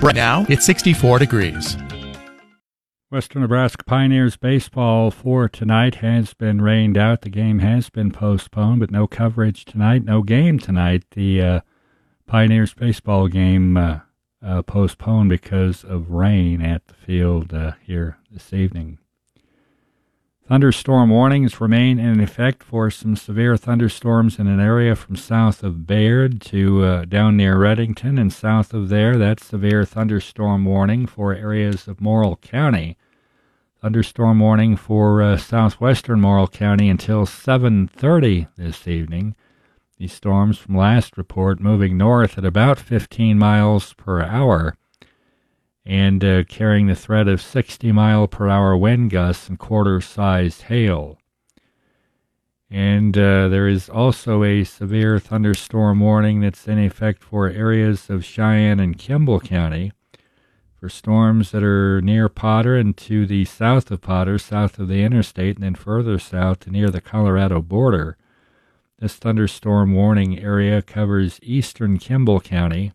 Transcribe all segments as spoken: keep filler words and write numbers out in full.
Right now, it's sixty-four degrees. Western Nebraska Pioneers baseball for tonight has been rained out. The game has been postponed, but no coverage tonight, no game tonight. The uh, Pioneers baseball game uh, uh, postponed because of rain at the field uh, here this evening. Thunderstorm warnings remain in effect for some severe thunderstorms in an area from south of Bayard to uh, down near Redington, and south of there, that severe thunderstorm warning for areas of Morrill County. Thunderstorm warning for uh, southwestern Morrill County until seven thirty this evening. These storms from last report moving north at about fifteen miles per hour and uh, carrying the threat of sixty mile per hour wind gusts and quarter-sized hail. And uh, there is also a severe thunderstorm warning that's in effect for areas of Cheyenne and Kimball County for storms that are near Potter and to the south of Potter, south of the interstate, and then further south to near the Colorado border. This thunderstorm warning area covers eastern Kimball County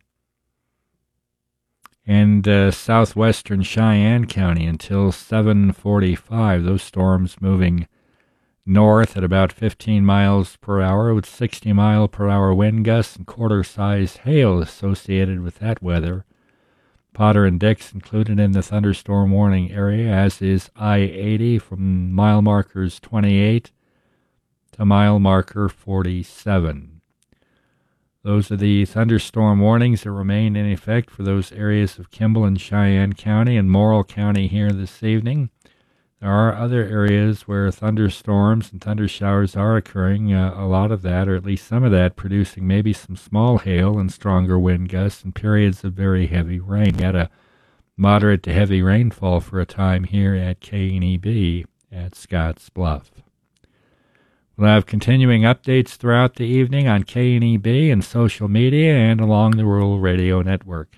and uh, southwestern Cheyenne County until seven forty-five. Those storms moving north at about fifteen miles per hour with sixty mile per hour wind gusts and quarter-sized hail associated with that weather. Potter and Dix included in the thunderstorm warning area, as is I eighty from mile markers twenty-eight to mile marker forty-seven. Those are the thunderstorm warnings that remain in effect for those areas of Kimball and Cheyenne County and Morrill County here this evening. There are other areas where thunderstorms and thunder showers are occurring, uh, a lot of that, or at least some of that, producing maybe some small hail and stronger wind gusts and periods of very heavy rain. We had a moderate to heavy rainfall for a time here at K N E B at Scotts Bluff. We'll have continuing updates throughout the evening on K N E B and social media and along the Rural Radio Network.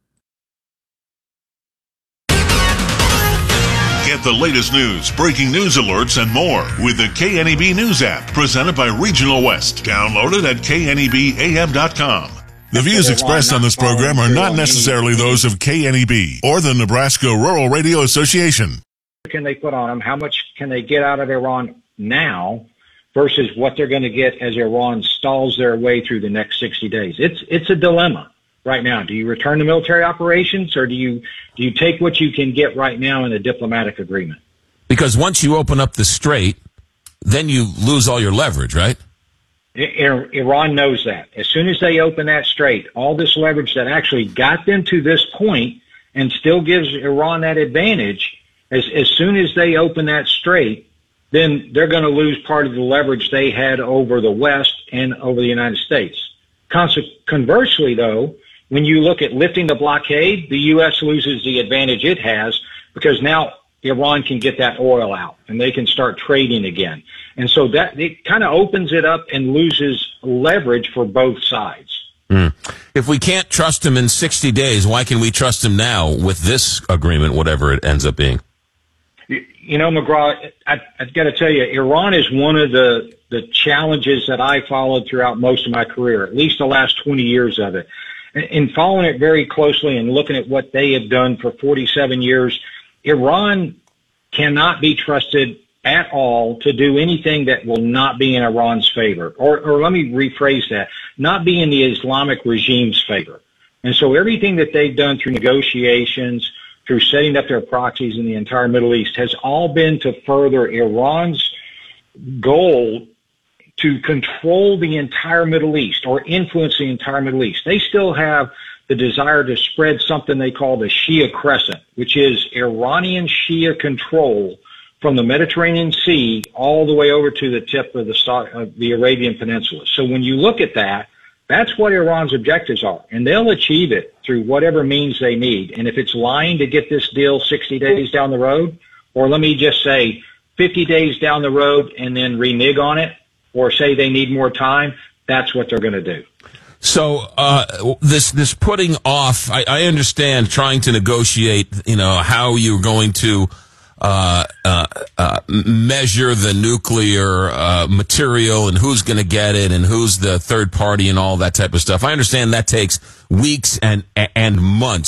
Get the latest news, breaking news alerts, and more with the K N E B News app, presented by Regional West. Download it at K N E B A M dot com. The views expressed on this program are not necessarily those of K N E B or the Nebraska Rural Radio Association. Can they put on them? How much can they get out of Iran now versus what they're going to get as Iran stalls their way through the next sixty days? It's it's a dilemma right now. Do you return to military operations, or do you do you take what you can get right now in a diplomatic agreement? Because once you open up the strait, then you lose all your leverage, right? I- Iran knows that. As soon as they open that strait, all this leverage that actually got them to this point and still gives Iran that advantage, as as soon as they open that strait, then they're going to lose part of the leverage they had over the West and over the United States. Conse- conversely, though, when you look at lifting the blockade, the U S loses the advantage it has because now Iran can get that oil out and they can start trading again. And so that it kind of opens it up and loses leverage for both sides. Mm. If we can't trust him in sixty days, why can we trust him now with this agreement, whatever it ends up being? You know, McGraw, I, I've got to tell you, Iran is one of the, the challenges that I followed throughout most of my career, at least the last twenty years of it. In following it very closely and looking at what they have done for forty-seven years, Iran cannot be trusted at all to do anything that will not be in Iran's favor. Or, or let me rephrase that, not be in the Islamic regime's favor. And so everything that they've done through negotiations, through setting up their proxies in the entire Middle East, has all been to further Iran's goal to control the entire Middle East or influence the entire Middle East. They still have the desire to spread something they call the Shia Crescent, which is Iranian Shia control from the Mediterranean Sea all the way over to the tip of the, of the Arabian Peninsula. So when you look at that, that's what Iran's objectives are, and they'll achieve it through whatever means they need. And if it's lying to get this deal sixty days down the road, or let me just say fifty days down the road and then renege on it, or say they need more time, that's what they're going to do. So uh, this this putting off, I, I understand trying to negotiate, you know, how you're going to uh, uh, uh, measure the nuclear uh, material and who's going to get it and who's the third party and all that type of stuff. I understand that takes weeks and and months.